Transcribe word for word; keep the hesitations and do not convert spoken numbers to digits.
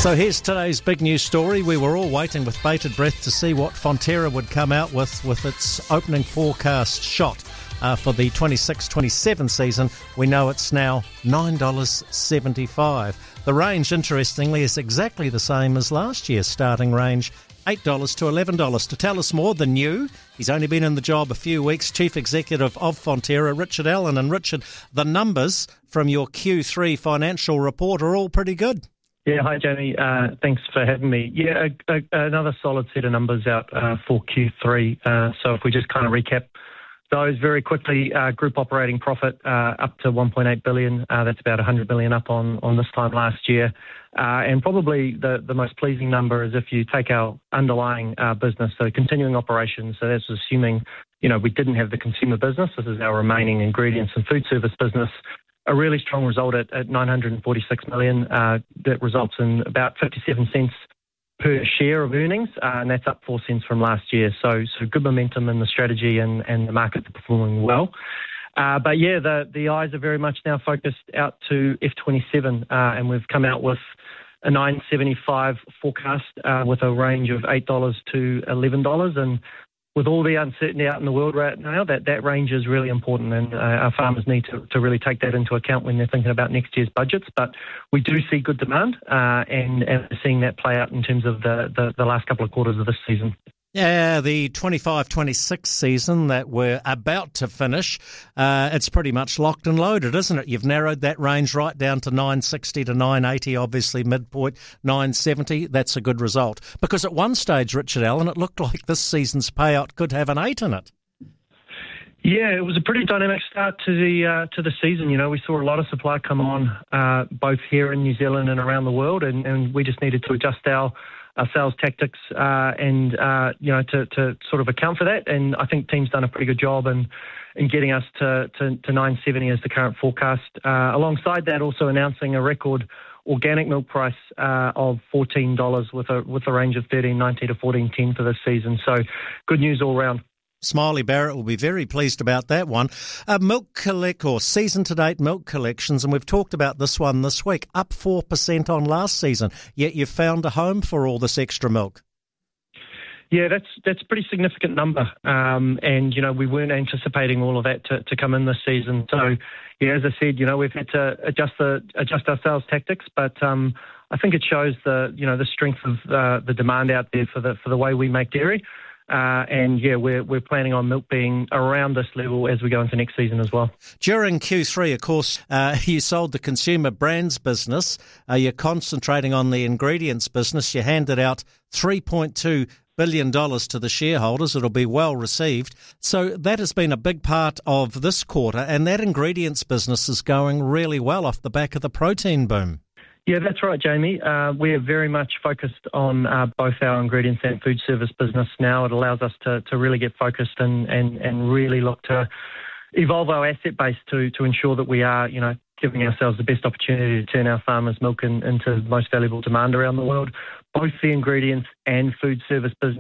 So here's today's big news story. We were all waiting with bated breath to see what Fonterra would come out with with its opening forecast shot uh, for the twenty-six twenty-seven season. We know it's now nine dollars seventy-five. The range, interestingly, is exactly the same as last year's starting range, eight dollars to eleven dollars. To tell us more, the new, he's only been in the job a few weeks, Chief Executive of Fonterra, Richard Allen. And Richard, the numbers from your Q three financial report are all pretty good. Yeah, hi Jamie. Uh, thanks for having me. Yeah, a, a, another solid set of numbers out uh, for Q three. Uh, so if we just kind of recap those very quickly, uh, group operating profit uh, up to one point eight billion dollars. Uh, that's about one hundred million dollars up on, on this time last year. Uh, and probably the, the most pleasing number is if you take our underlying uh, business, so continuing operations. So that's assuming, you know, we didn't have the consumer business. This is our remaining ingredients and food service business. A really strong result at, at nine hundred forty-six million dollars. Uh, that results in about fifty-seven cents per share of earnings, uh, and that's up four cents from last year. So, so good momentum in the strategy, and, and the markets are performing well. Uh, but yeah, the, the eyes are very much now focused out to F twenty-seven, uh, and we've come out with a nine seventy-five forecast uh, with a range of eight dollars to eleven dollars. And with all the uncertainty out in the world right now, that, that range is really important, and uh, our farmers need to, to really take that into account when they're thinking about next year's budgets. But we do see good demand, uh, and, and we're seeing that play out in terms of the, the, the last couple of quarters of this season. Yeah, the twenty-five twenty-six season that we're about to finish, uh, it's pretty much locked and loaded, isn't it? You've narrowed that range right down to nine sixty to nine eighty, obviously midpoint nine seventy. That's a good result. Because at one stage, Richard Allen, it looked like this season's payout could have an eight in it. Yeah, it was a pretty dynamic start to the uh, to the season. You know, we saw a lot of supply come on, uh, both here in New Zealand and around the world, and, and we just needed to adjust our our sales tactics uh, and, uh, you know, to, to sort of account for that. And I think the team's done a pretty good job in, in getting us to, to, to nine seventy as the current forecast. Uh, alongside that, also announcing a record organic milk price uh, of fourteen dollars with a with a range of thirteen ninety to fourteen ten for this season. So good news all round. Smiley Barrett will be very pleased about that one. Uh, milk collect or season-to-date milk collections, and we've talked about this one this week, up four percent on last season, yet you've found a home for all this extra milk. Yeah, that's that's a pretty significant number, um, and, you know, we weren't anticipating all of that to, to come in this season. So, yeah, as I said, you know, we've had to adjust the adjust our sales tactics, but um, I think it shows the, you know, the strength of uh, the demand out there for the for the way we make dairy. Uh, and yeah, we're we're planning on milk being around this level as we go into next season as well. During Q three, of course, uh, you sold the consumer brands business. Uh, you're concentrating on the ingredients business. You handed out three point two billion dollars to the shareholders. It'll be well received. So that has been a big part of this quarter, and that ingredients business is going really well off the back of the protein boom. Yeah, that's right, Jamie. Uh, we are very much focused on uh, both our ingredients and food service business now. It allows us to, to really get focused and, and, and really look to evolve our asset base to, to ensure that we are, you know, giving ourselves the best opportunity to turn our farmers' milk in, into the most valuable demand around the world. Both the ingredients and food service business